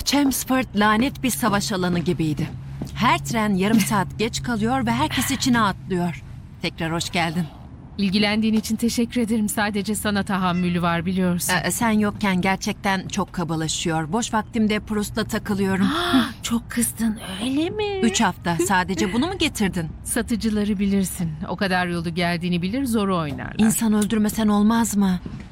Chelmsford lanet bir savaş alanı gibiydi. Her tren yarım saat geç kalıyor ve herkes içine atlıyor. Tekrar hoş geldin. İlgilendiğin için teşekkür ederim. Sadece sana tahammülü var biliyorsun. Sen yokken gerçekten çok kabalaşıyor. Boş vaktimde Proust'la takılıyorum. Çok kızdın öyle mi? 3 hafta sadece bunu mu getirdin? Satıcıları bilirsin. O kadar yolu geldiğini bilir, zoru oynarlar. İnsan öldürmesen olmaz mı?